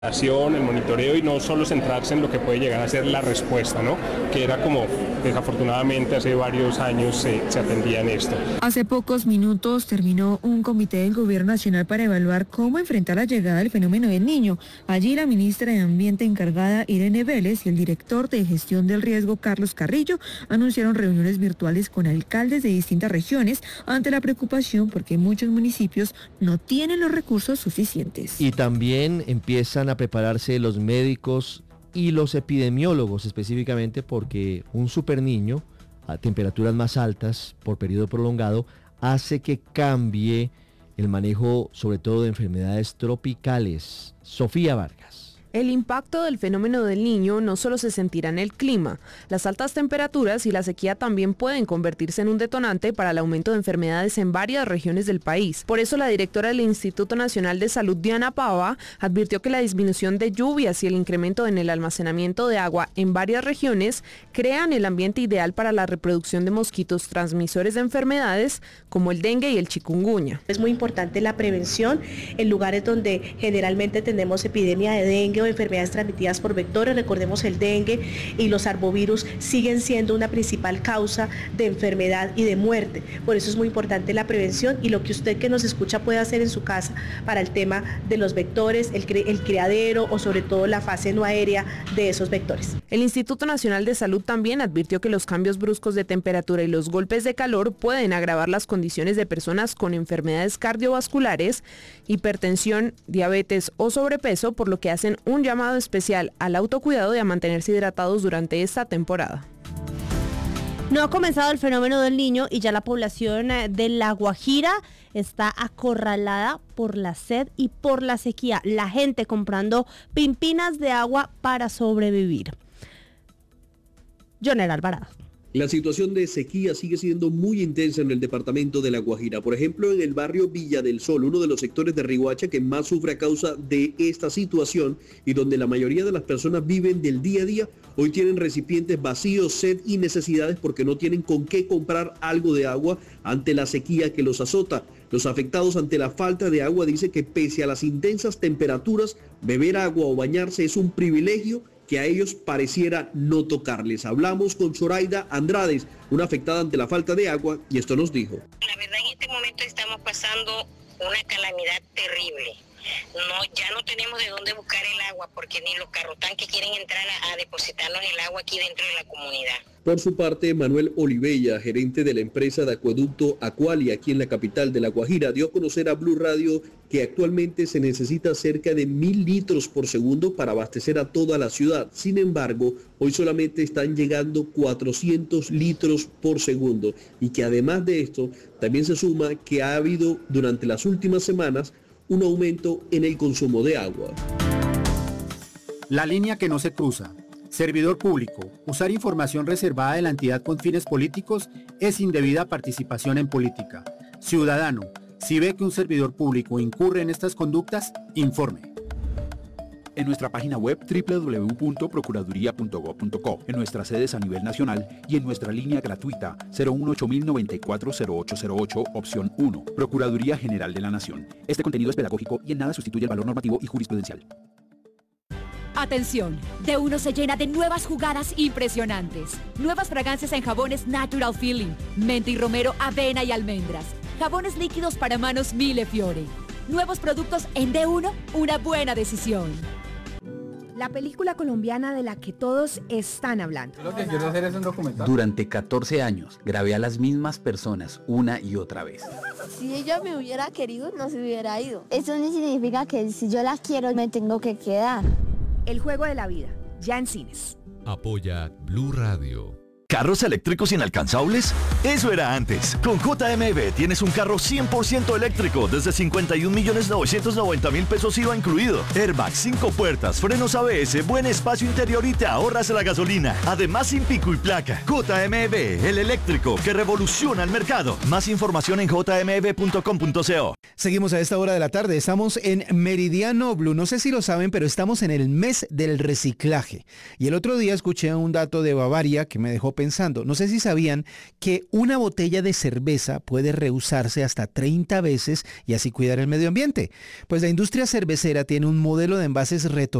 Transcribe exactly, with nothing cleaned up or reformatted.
el monitoreo y no solo centrarse en lo que puede llegar a ser la respuesta, ¿no? Que era como desafortunadamente hace varios años se, se atendía en esto. Hace pocos minutos terminó un comité del Gobierno Nacional para evaluar cómo enfrentar la llegada del fenómeno del Niño. Allí la ministra de Ambiente encargada, Irene Vélez, y el director de Gestión del Riesgo, Carlos Carrillo, anunciaron reuniones virtuales con alcaldes de distintas regiones ante la preocupación porque muchos municipios no tienen los recursos suficientes. Y también empiezan a prepararse los médicos y los epidemiólogos, específicamente porque un superniño a temperaturas más altas por periodo prolongado hace que cambie el manejo sobre todo de enfermedades tropicales. Sofía Vargas. El impacto del fenómeno del Niño no solo se sentirá en el clima. Las altas temperaturas y la sequía también pueden convertirse en un detonante para el aumento de enfermedades en varias regiones del país. Por eso la directora del Instituto Nacional de Salud, Diana Pava, advirtió que la disminución de lluvias y el incremento en el almacenamiento de agua en varias regiones crean el ambiente ideal para la reproducción de mosquitos transmisores de enfermedades como el dengue y el chikungunya. Es muy importante la prevención en lugares donde generalmente tenemos epidemia de dengue o enfermedades transmitidas por vectores. Recordemos, el dengue y los arbovirus siguen siendo una principal causa de enfermedad y de muerte. Por eso es muy importante la prevención y lo que usted que nos escucha puede hacer en su casa para el tema de los vectores, el, cri- el criadero o sobre todo la fase no aérea de esos vectores. El Instituto Nacional de Salud también advirtió que los cambios bruscos de temperatura y los golpes de calor pueden agravar las condiciones de personas con enfermedades cardiovasculares, hipertensión, diabetes o sobrepeso, por lo que hacen un llamado especial al autocuidado y a mantenerse hidratados durante esta temporada. No ha comenzado el fenómeno del Niño y ya la población de La Guajira está acorralada por la sed y por la sequía. La gente comprando pimpinas de agua para sobrevivir. Jonel Alvarado. La situación de sequía sigue siendo muy intensa en el departamento de La Guajira. Por ejemplo, en el barrio Villa del Sol, uno de los sectores de Riohacha que más sufre a causa de esta situación y donde la mayoría de las personas viven del día a día, hoy tienen recipientes vacíos, sed y necesidades porque no tienen con qué comprar algo de agua ante la sequía que los azota. Los afectados ante la falta de agua dicen que pese a las intensas temperaturas, beber agua o bañarse es un privilegio que a ellos pareciera no tocarles. Hablamos con Zoraida Andrades, una afectada ante la falta de agua, y esto nos dijo. La verdad, en este momento estamos pasando una calamidad terrible. No, ya no tenemos de dónde buscar el agua porque ni los carrotanques quieren entrar a, a depositarnos el agua aquí dentro de la comunidad. Por su parte, Manuel Olivella, gerente de la empresa de acueducto Aqualia aquí en la capital de La Guajira, dio a conocer a Blue Radio que actualmente se necesita cerca de mil litros por segundo para abastecer a toda la ciudad. Sin embargo, hoy solamente están llegando cuatrocientos litros por segundo y que además de esto, también se suma que ha habido durante las últimas semanas un aumento en el consumo de agua. La línea que no se cruza. Servidor público. Usar información reservada de la entidad con fines políticos es indebida participación en política. Ciudadano, si ve que un servidor público incurre en estas conductas, informe. En nuestra página web doble u doble u doble u punto procuraduría punto gob punto co, en nuestras sedes a nivel nacional y en nuestra línea gratuita cero uno ocho cero nueve cuatro cero ocho cero ocho, opción uno, Procuraduría General de la Nación. Este contenido es pedagógico y en nada sustituye el valor normativo y jurisprudencial. Atención, D uno se llena de nuevas jugadas impresionantes. Nuevas fragancias en jabones Natural Feeling, menta y romero, avena y almendras. Jabones líquidos para manos Mille Fiore. Nuevos productos en D uno, una buena decisión. La película colombiana de la que todos están hablando. Lo que quiero hacer es un documental. Durante catorce años grabé a las mismas personas una y otra vez. Si ella me hubiera querido, no se hubiera ido. Eso no significa que si yo la quiero, me tengo que quedar. El juego de la vida, ya en cines. Apoya Blue Radio. ¿Carros eléctricos inalcanzables? Eso era antes. Con J M B tienes un carro cien por ciento eléctrico desde cincuenta y un millones novecientos noventa mil pesos I V A incluido. Airbag, cinco puertas, frenos A B S, buen espacio interior y te ahorras la gasolina. Además sin pico y placa. J M B, el eléctrico que revoluciona el mercado. Más información en j m b punto com punto co. Seguimos a esta hora de la tarde. Estamos en Meridiano Blue. No sé si lo saben, pero estamos en el mes del reciclaje. Y el otro día escuché un dato de Bavaria que me dejó pensando. No sé si sabían que una botella de cerveza puede reusarse hasta treinta veces y así cuidar el medio ambiente. Pues la industria cervecera tiene un modelo de envases retornables